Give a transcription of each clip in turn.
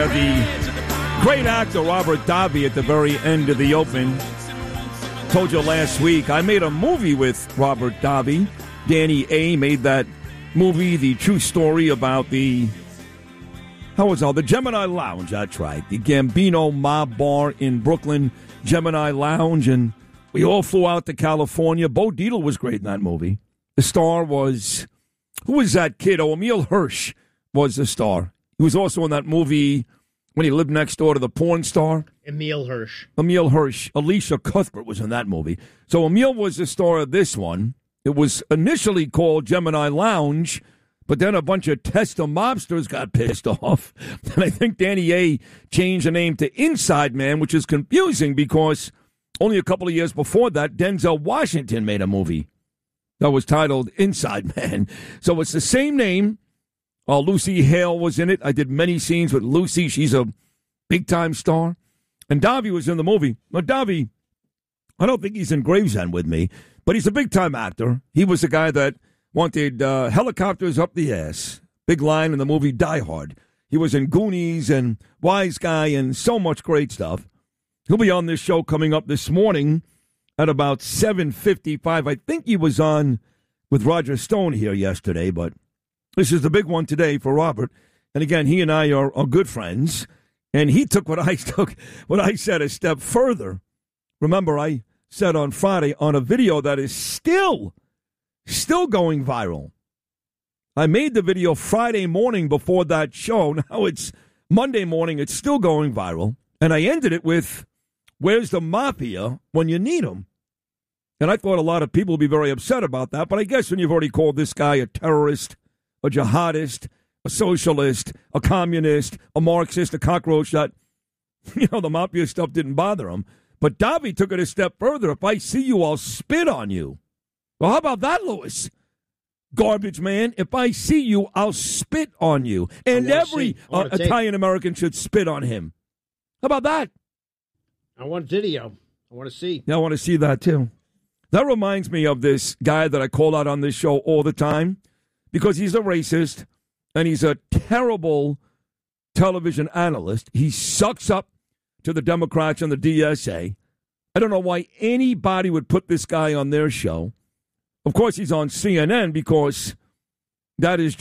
there. The great actor Robert Davi at the very end of the open. Told you last week, I made a movie with Robert Davi. Danny A. made that movie, the true story about the Gemini Lounge, that's right. The Gambino Mob Bar in Brooklyn, Gemini Lounge, and we all flew out to California. Bo Dietl was great in that movie. The star was, who was that kid? Oh, Emile Hirsch was the star. He was also in that movie when he lived next door to the porn star. Emile Hirsch. Alicia Cuthbert was in that movie. So Emile was the star of this one. It was initially called Gemini Lounge, but then a bunch of Testa mobsters got pissed off. And I think Danny A. changed the name to Inside Man, which is confusing because only a couple of years before that, Denzel Washington made a movie that was titled Inside Man. So it's the same name. Lucy Hale was in it. I did many scenes with Lucy. She's a big-time star. And Davi was in the movie. Now, Davi, I don't think he's in Gravesend with me, but he's a big-time actor. He was the guy that wanted helicopters up the ass. Big line in the movie Die Hard. He was in Goonies and Wise Guy and so much great stuff. He'll be on this show coming up this morning at about 7:55. I think he was on with Roger Stone here yesterday, but this is the big one today for Robert. And again, he and I are good friends. And he took what I said a step further. Remember, I said on Friday on a video that is still going viral. I made the video Friday morning before that show. Now it's Monday morning. It's still going viral. And I ended it with, where's the mafia when you need them? And I thought a lot of people would be very upset about that. But I guess when you've already called this guy a terrorist, a jihadist, a socialist, a communist, a Marxist, a cockroach, that, the mafia stuff didn't bother him. But Davi took it a step further. If I see you, I'll spit on you. Well, how about that, Lewis? Garbage man, if I see you, I'll spit on you. And every Italian-American should spit on him. How about that? I want video. I want to see. Yeah, I want to see that, too. That reminds me of this guy that I call out on this show all the time because he's a racist. And he's a terrible television analyst. He sucks up to the Democrats and the DSA. I don't know why anybody would put this guy on their show. Of course, he's on CNN because that's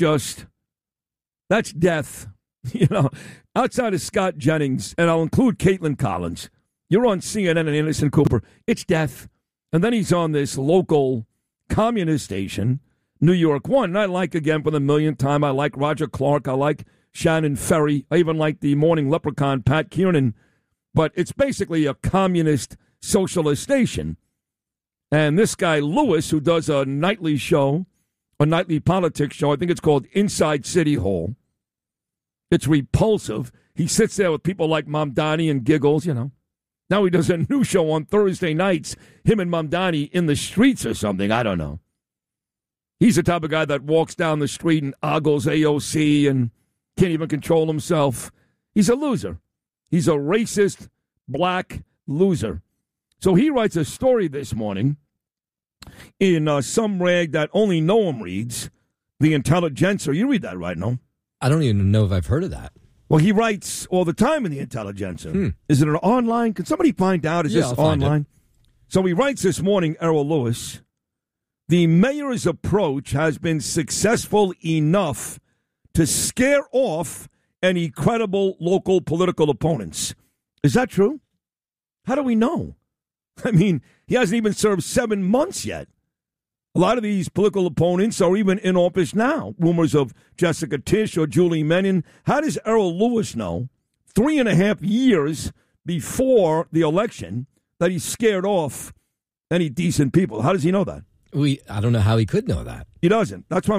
death. Outside of Scott Jennings, and I'll include Caitlin Collins, you're on CNN and Anderson Cooper. It's death. And then he's on this local communist station, New York One. And I like, again, for the millionth time, I like Roger Clark. I like Shannon Ferry. I even like the morning leprechaun, Pat Kiernan. But it's basically a communist socialist station. And this guy, Lewis, who does a nightly show, a nightly politics show, I think it's called Inside City Hall. It's repulsive. He sits there with people like Mamdani and giggles, Now he does a new show on Thursday nights, him and Mamdani in the streets or something. I don't know. He's the type of guy that walks down the street and ogles AOC and can't even control himself. He's a loser. He's a racist, black loser. So he writes a story this morning in some rag that only Noam reads, The Intelligencer. You read that, right, Noam? I don't even know if I've heard of that. Well, he writes all the time in The Intelligencer. Is it an online? Can somebody find out? Is this online? So he writes this morning, Errol Lewis, the mayor's approach has been successful enough to scare off any credible local political opponents. Is that true? How do we know? I mean, he hasn't even served 7 months yet. A lot of these political opponents are even in office now. Rumors of Jessica Tisch or Julie Menin. How does Errol Lewis know 3.5 years before the election that he scared off any decent people? How does he know that? I don't know how he could know that. He doesn't. That's why